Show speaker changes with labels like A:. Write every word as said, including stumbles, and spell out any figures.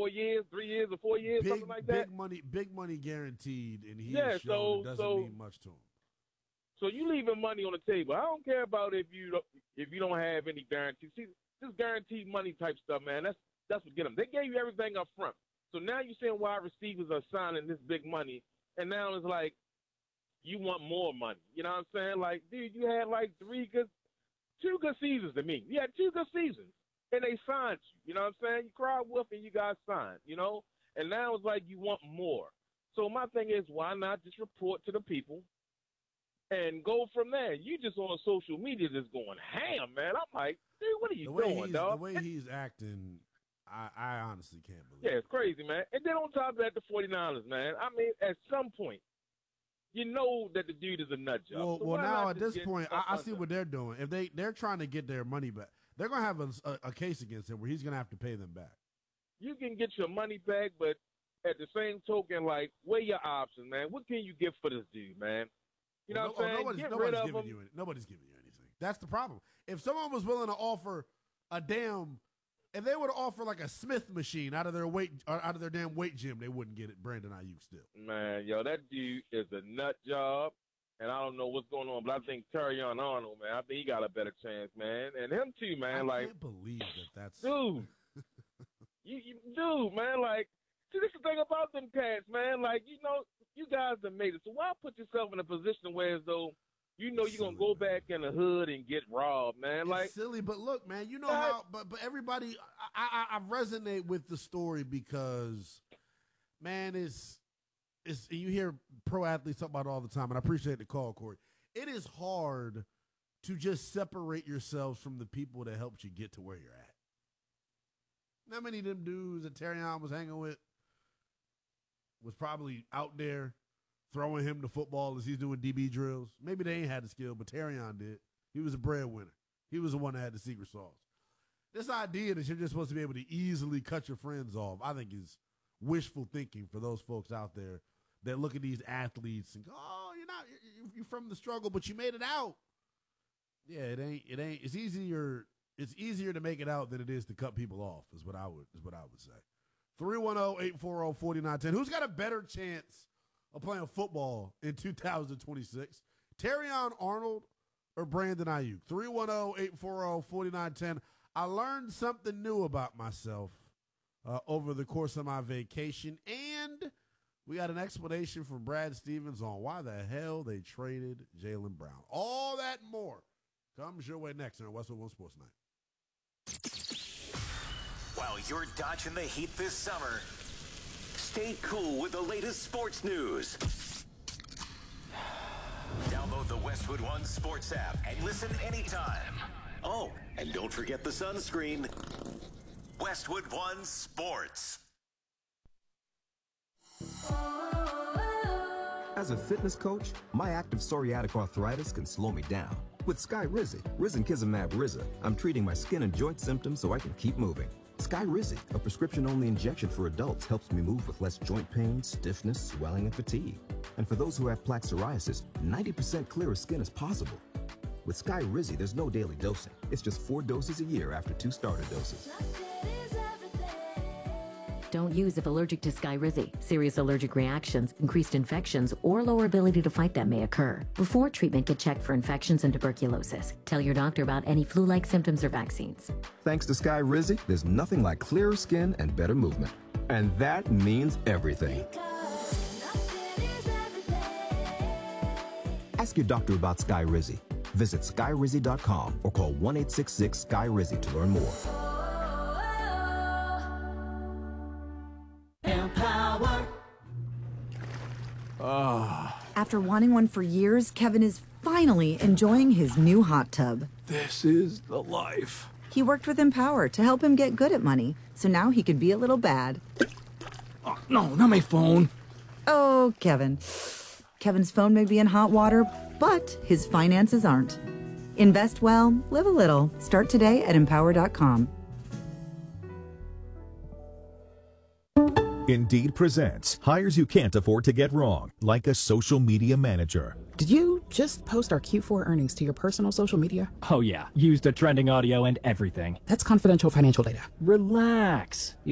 A: four years, three years, or four years,
B: big,
A: something like that.
B: Big money, big money guaranteed, and he
A: yeah,
B: has shown
A: so,
B: it doesn't
A: so,
B: mean much to him.
A: So you leaving money on the table. I don't care about if you don't, if you don't have any guarantees. See, this guaranteed money type stuff, man, that's that's what get them. They gave you everything up front. So now you're saying wide receivers are signing this big money, and now it's like you want more money. You know what I'm saying? Like, dude, you had like three good, two good seasons to me. You had two good seasons, and they signed you. You know what I'm saying? You cried wolf and you got signed, you know? And now it's like you want more. So my thing is, why not just report to the people and go from there? You just on social media just going ham, man. I'm like, dude, what are you
B: the way
A: doing,
B: he's,
A: dog?
B: The way he's acting, I, I honestly can't believe
A: Yeah,
B: it.
A: it's crazy, man. And then on top of that, the 49ers, man. I mean, at some point, you know that the dude is a nut job.
B: Well,
A: so
B: well now at this
A: get
B: point, I, I see
A: under?
B: what they're doing. If they, they're trying to get their money back, they're going to have a, a, a case against him where he's going to have to pay them back.
A: You can get your money back, but at the same token, like, weigh your options, man. What can you get for this dude, man? You know
B: well,
A: what I'm
B: no,
A: saying?
B: Nobody's,
A: Get
B: nobody's
A: rid of
B: giving
A: him.
B: you any, nobody's giving you anything. That's the problem. If someone was willing to offer a damn, if they would offer like a Smith machine out of their weight, or out of their damn weight gym, they wouldn't get it. Brandon Ayuk still.
A: Man, yo, that dude is a nut job, and I don't know what's going on, but I think Terrion Arnold, man, I think he got a better chance, man, and him too, man.
B: I
A: like,
B: can't believe that. That's
A: dude, you, you, dude, man, like, see, this is the thing about them cats, man. Like, you know, you guys have made it, so why put yourself in a position where as though you know you're gonna go back in the hood and get robbed, man?
B: It's
A: like,
B: silly, but look, man, you know
A: that,
B: how, but but everybody, I, I I resonate with the story because, man, it's it's you hear pro athletes talk about it all the time, and I appreciate the call, Corey. It is hard to just separate yourselves from the people that helped you get to where you're at. How many of them dudes that Terrion was hanging with was probably out there throwing him the football as he's doing D B drills? Maybe they ain't had the skill, but Terrion did. He was a breadwinner. He was the one that had the secret sauce. This idea that you're just supposed to be able to easily cut your friends off, I think is wishful thinking for those folks out there that look at these athletes and go, oh, you're not, you're from the struggle, but you made it out. Yeah, it ain't, it ain't, it's easier, it's easier to make it out than it is to cut people off, is what I would, is what I would say. three one zero, eight four zero, four nine one zero. Who's got a better chance of playing football in two thousand twenty-six? Terrion Arnold or Brandon Ayuk? three one zero, eight four zero, four nine one zero. I learned something new about myself uh, over the course of my vacation, and we got an explanation from Brad Stevens on why the hell they traded Jaylen Brown. All that and more comes your way next on Westwood One Sports Night.
C: While you're dodging the heat this summer, stay cool with the latest sports news. Download the Westwood One Sports app and listen anytime. Oh, and don't forget the sunscreen. Westwood One Sports.
D: As a fitness coach, my active psoriatic arthritis can slow me down. With Skyrizi, Risankizumab Riza, I'm treating my skin and joint symptoms so I can keep moving. Skyrizi, a prescription-only injection for adults, helps me move with less joint pain, stiffness, swelling, and fatigue. And for those who have plaque psoriasis, ninety percent clearer skin is possible. With Skyrizi, there's no daily dosing. It's just four doses a year after two starter doses.
E: Don't use if allergic to Skyrizi. Serious allergic reactions, increased infections, or lower ability to fight them may occur. Before treatment, get checked for infections and tuberculosis. Tell your doctor about any flu-like symptoms or vaccines.
D: Thanks to Skyrizi, there's nothing like clearer skin and better movement. And that means everything. Ask your doctor about Skyrizi. Visit skyrizi dot com or call one eight six six Sky Rizi to learn more.
F: Empower.
G: Ah.
H: After wanting one for years, Kevin is finally enjoying his new hot tub.
G: This is the life.
H: He worked with Empower to help him get good at money, so now he could be a little bad.
G: Oh, no, not my phone.
H: Oh, Kevin. Kevin's phone may be in hot water, but his finances aren't. Invest well, live a little. Start today at empower dot com.
I: Indeed presents hires you can't afford to get wrong, like a social media manager.
J: Did you just post our Q four earnings to your personal social media?
K: Oh yeah, used the trending audio and everything.
J: That's confidential financial data.
K: Relax.